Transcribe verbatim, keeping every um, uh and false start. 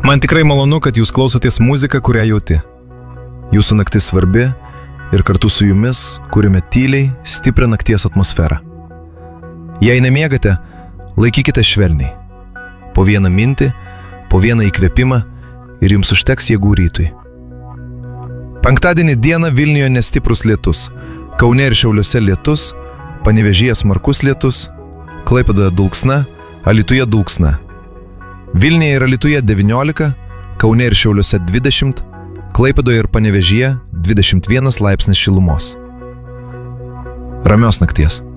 Man tikrai malonu, kad jūs klausotės muziką, kurią jauti. Jūsų naktis svarbi ir kartu su jumis kūrime tyliai stiprią nakties atmosferą. Jei nemiegate, laikykite švelniai. Po vieną mintį, po vieną įkvėpimą ir jums užteks jėgų rytui. Penktadienį dieną Vilniuje nestiprus lietus, Kaune ir Šiauliuose lietus, Panevėžyje smarkus lietus, Klaipėdoje dulksna, Alytuje dulksna. Vilniuje ir Alytuje devyniolika, Kaune ir Šiauliuose dvidešimt, Klaipėdoje ir Panevėžyje dvidešimt vienas laipsnis šilumos. Ramios nakties.